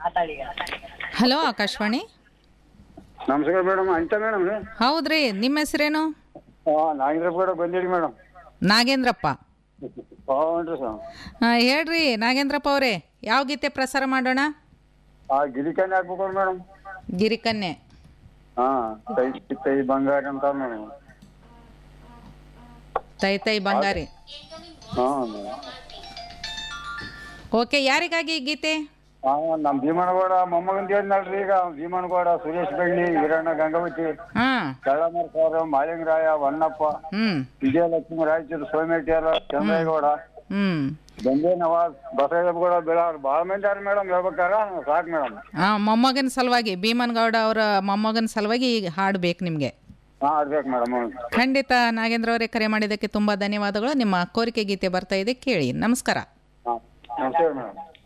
Hello Akashvani. ನಮಸ್ಕಾರ madam. ಅಂತ madam ರೀ. ಹೌದ್ರಿ, ನಿಮ್ಮ ಹೆಸರೇನು? ನಾಗೇಂದ್ರಪ್ಪ ಬಂದಿರಿ ಮೇಡಮ್. ನಾಗೇಂದ್ರಪ್ಪ. ಹ್ಞೂ ಸರ್. ಹೇಳ್ರಿ ನಾಗೇಂದ್ರಪ್ಪ ಅವರೇ, ಯಾವ ಗೀತೆ ಪ್ರಸಾರ ಮಾಡೋಣ? ಗಿರಿಕನ್ನೆ ಹಾಕ್ಬೇಕು ಮೇಡಮ್. ಗಿರಿಕನ್ಯೆ. ತೈ ತೈ ಬಂಗಾರ ಅಂತ ಮೇಡಮ್. ತೈ ತೈ ಬಂಗಾರಿ. ಮೇಡಮ್. ಓಕೆ, ಯಾರಿಗಾಗಿ ಈ ಗೀತೆ? ನಮ್ಮ ಭೀಮನಗೌಡ ಮೊಮ್ಮಗಂತ ಹೇಳಿದ್ನಲ್ರಿ ಈಗ. ಭೀಮನಗೌಡ, ಸುರೇಶ್ ಬೆಳ್ಳಿ, ಹಿರಣ್ಣ ಗಂಗಾವತಿ, ಕಳ್ಳಮರ್ ಸರ್, ಮಾಲಿಂಗರಾಯ, ಹೊನ್ನಪ್ಪ, ವಿಜಯಲಕ್ಷ್ಮಿ, ರಾಯಚೂರು, ಸೋಮೇಟಿಯರ, ಚಂದ್ರೇಗೌಡ, ಗಂಜೆ ನವಾಜ್, ಬಸವೇಗೌಡ, ಬಿಳಾರ್, ಭಾಳ ಮಂದಿ ಯಾರು ಮೇಡಮ್. ಹೇಳ್ಬೇಕಾರ ಸಾಕು ಮೇಡಮ್. ಮೊಮ್ಮಗನ ಸಲುವಾಗಿ, ಭೀಮನಗೌಡ ಅವರ ಮೊಮ್ಮಗನ ಸಲುವಾಗಿ ಈಗ ಹಾಡ್ಬೇಕು ನಿಮಗೆ. ಆಡ್ಬೇಕು ಮೇಡಮ್. ಖಂಡಿತ ನಾಗೇಂದ್ರ ಅವರೇ, ಕರೆ ಮಾಡಿದ್ದಕ್ಕೆ ತುಂಬ ಧನ್ಯವಾದಗಳು. ನಿಮ್ಮ ಕೋರಿಕೆ ಗೀತೆ ಬರ್ತಾ ಇದೆ, ಕೇಳಿ. ನಮಸ್ಕಾರ. ನಮಸ್ಕಾರ ಮೇಡಮ್.